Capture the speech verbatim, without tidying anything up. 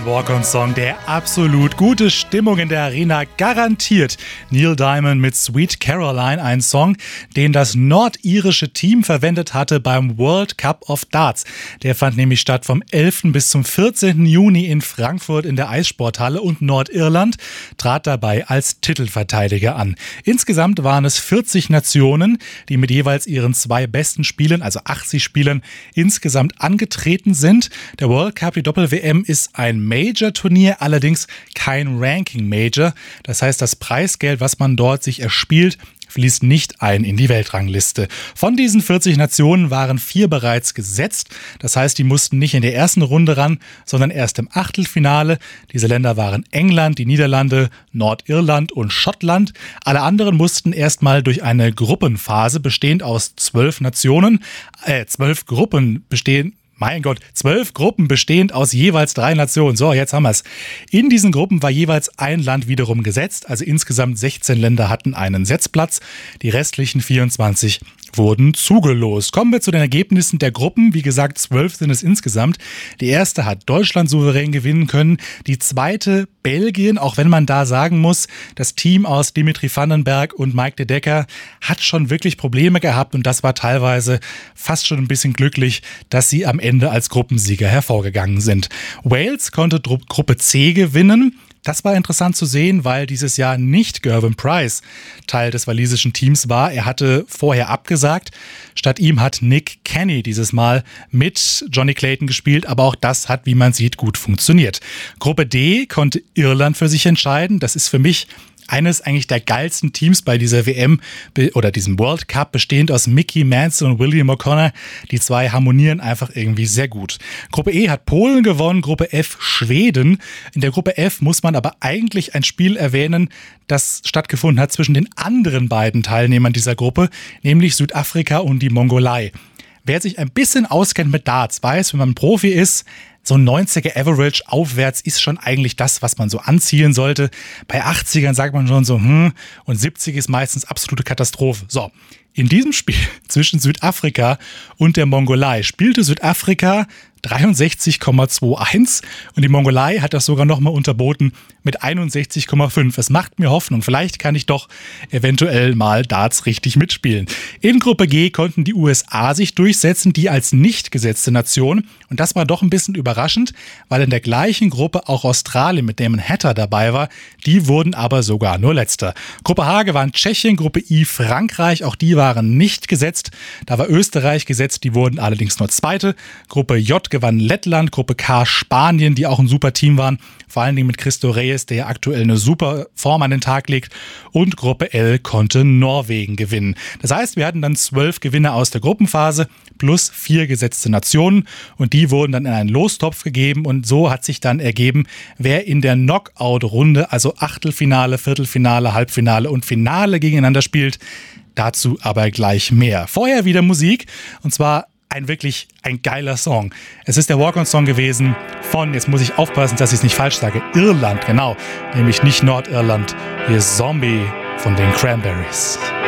Ein Walk-on-Song, der absolut gute Stimmung in der Arena garantiert. Neil Diamond mit Sweet Caroline, ein Song, den das nordirische Team verwendet hatte beim World Cup of Darts. Der fand nämlich statt vom elften bis zum vierzehnten Juni in Frankfurt in der Eissporthalle und Nordirland trat dabei als Titelverteidiger an. Insgesamt waren es vierzig Nationen, die mit jeweils ihren zwei besten Spielen, also achtzig Spielen, insgesamt angetreten sind. Der World Cup, die Doppel-W M, ist ein Major-Turnier, allerdings kein Ranking-Major. Das heißt, das Preisgeld, was man dort sich erspielt, fließt nicht ein in die Weltrangliste. Von diesen vierzig Nationen waren vier bereits gesetzt. Das heißt, die mussten nicht in der ersten Runde ran, sondern erst im Achtelfinale. Diese Länder waren England, die Niederlande, Nordirland und Schottland. Alle anderen mussten erstmal durch eine Gruppenphase bestehend aus zwölf Nationen, äh, zwölf Gruppen bestehen. Mein Gott, zwölf Gruppen bestehend aus jeweils drei Nationen. So, jetzt haben wir es. In diesen Gruppen war jeweils ein Land wiederum gesetzt. Also insgesamt sechzehn Länder hatten einen Setzplatz. Die restlichen vierundzwanzig wurden zugelost. Kommen wir zu den Ergebnissen der Gruppen. Wie gesagt, zwölf sind es insgesamt. Die erste hat Deutschland souverän gewinnen können. Die zweite Belgien, auch wenn man da sagen muss, das Team aus Dimitri Vandenberg und Mike de Decker hat schon wirklich Probleme gehabt. Und das war teilweise fast schon ein bisschen glücklich, dass sie am Ende als Gruppensieger hervorgegangen sind. Wales konnte Gruppe C gewinnen. Das war interessant zu sehen, weil dieses Jahr nicht Gervin Price Teil des walisischen Teams war. Er hatte vorher abgesagt. Statt ihm hat Nick Kenny dieses Mal mit Johnny Clayton gespielt, aber auch das hat, wie man sieht, gut funktioniert. Gruppe D konnte Irland für sich entscheiden. Das ist für mich eines eigentlich der geilsten Teams bei dieser W M oder diesem World Cup, bestehend aus Mickey Manson und William O'Connor. Die zwei harmonieren einfach irgendwie sehr gut. Gruppe E hat Polen gewonnen, Gruppe F Schweden. In der Gruppe F muss man aber eigentlich ein Spiel erwähnen, das stattgefunden hat zwischen den anderen beiden Teilnehmern dieser Gruppe, nämlich Südafrika und die Mongolei. Wer sich ein bisschen auskennt mit Darts, weiß, wenn man Profi ist, so ein neunziger Average aufwärts ist schon eigentlich das, was man so anzielen sollte. Bei achtzigern sagt man schon so, hm, und siebzig ist meistens absolute Katastrophe. So, in diesem Spiel zwischen Südafrika und der Mongolei spielte Südafrika dreiundsechzig Komma einundzwanzig und die Mongolei hat das sogar nochmal unterboten mit einundsechzig Komma fünf. Es macht mir Hoffnung, vielleicht kann ich doch eventuell mal Darts richtig mitspielen. In Gruppe G konnten die U S A sich durchsetzen, die als nicht gesetzte Nation. Und das war doch ein bisschen überraschend, weil in der gleichen Gruppe auch Australien mit Damon Hatter dabei war. Die wurden aber sogar nur Letzter. Gruppe H gewann Tschechien, Gruppe I Frankreich, auch die waren nicht gesetzt. Da war Österreich gesetzt, die wurden allerdings nur Zweite. Gruppe J gewann Lettland, Gruppe K Spanien, die auch ein super Team waren, vor allen Dingen mit Christo Reyes, der ja aktuell eine super Form an den Tag legt, und Gruppe L konnte Norwegen gewinnen. Das heißt, wir hatten dann zwölf Gewinner aus der Gruppenphase plus vier gesetzte Nationen und die wurden dann in einen Lostopf gegeben und so hat sich dann ergeben, wer in der Knockout-Runde, also Achtelfinale, Viertelfinale, Halbfinale und Finale gegeneinander spielt. Dazu aber gleich mehr. Vorher wieder Musik, und zwar ein wirklich ein geiler Song. Es ist der Walk-on-Song gewesen von, jetzt muss ich aufpassen, dass ich es nicht falsch sage, Irland, genau, nämlich nicht Nordirland. Hier ist Zombie von den Cranberries.